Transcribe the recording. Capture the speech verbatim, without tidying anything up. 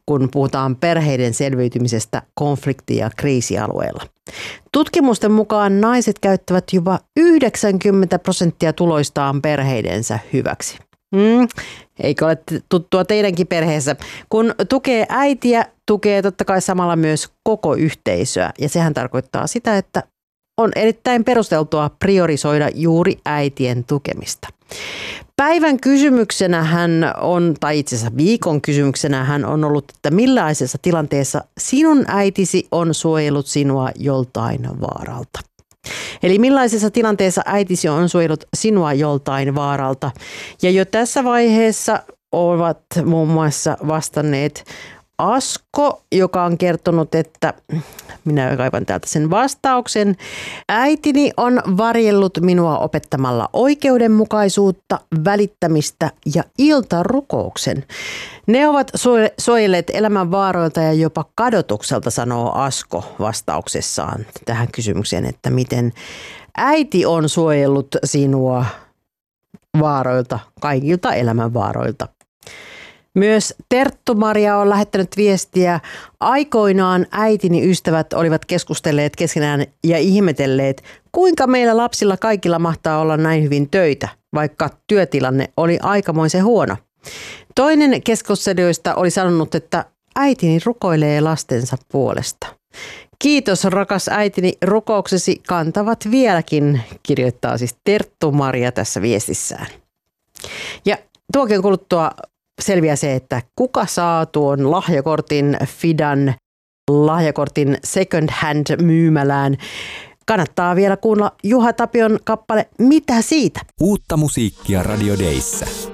kun puhutaan perheiden selviytymisestä konflikti- ja kriisialueilla. Tutkimusten mukaan naiset käyttävät jopa yhdeksänkymmentä prosenttia tuloistaan perheidensä hyväksi. Mm, eikö ole tuttua teidänkin perheessä? Kun tukee äitiä, tukee totta kai samalla myös koko yhteisöä. Ja sehän tarkoittaa sitä, että on erittäin perusteltua priorisoida juuri äitien tukemista. Päivän kysymyksenä hän on, tai itse asiassa viikon kysymyksenä hän on ollut, että millaisessa tilanteessa sinun äitisi on suojellut sinua joltain vaaralta. Eli millaisessa tilanteessa äitisi on suojellut sinua joltain vaaralta. Ja jo tässä vaiheessa ovat muun muassa vastanneet Asko, joka on kertonut, että minä kaivan täältä sen vastauksen. Äitini on varjellut minua opettamalla oikeudenmukaisuutta, välittämistä ja iltarukouksen. Ne ovat suojelleet elämän vaaroilta ja jopa kadotukselta, sanoo Asko vastauksessaan tähän kysymykseen, että miten äiti on suojellut sinua vaaroilta, kaikilta elämän vaaroilta. Myös Terttu-Maria on lähettänyt viestiä. Aikoinaan äitini ystävät olivat keskustelleet keskenään ja ihmetelleet, kuinka meillä lapsilla kaikilla mahtaa olla näin hyvin töitä, vaikka työtilanne oli aikamoisen huono. Toinen keskustelijoista oli sanonut, että äitini rukoilee lastensa puolesta. Kiitos rakas äitini, rukouksesi kantavat vieläkin, kirjoittaa siis Terttu-Maria tässä viestissään. Ja tuokin kuluttua selviää se, että kuka saa tuon lahjakortin Fidan lahjakortin second hand myymälään. Kannattaa vielä kuunnella Juha Tapion kappale Mitä siitä? Uutta musiikkia Radio Dayssä.